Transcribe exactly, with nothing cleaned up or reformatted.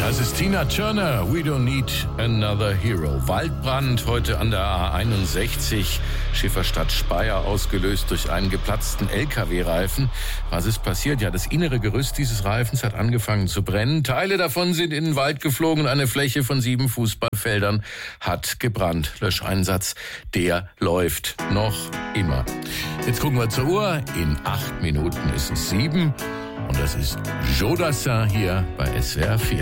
Das ist Tina Turner, We Don't Need Another Hero. Waldbrand heute an der A einundsechzig, Schifferstadt Speyer, ausgelöst durch einen geplatzten L K W-Reifen. Was ist passiert? Ja, das innere Gerüst dieses Reifens hat angefangen zu brennen. Teile davon sind in den Wald geflogen. Eine Fläche von sieben Fußballfeldern hat gebrannt. Löscheinsatz, der läuft noch immer. Jetzt gucken wir zur Uhr. In acht Minuten ist es sieben. Und das ist Joe Dassin hier bei S W R vier.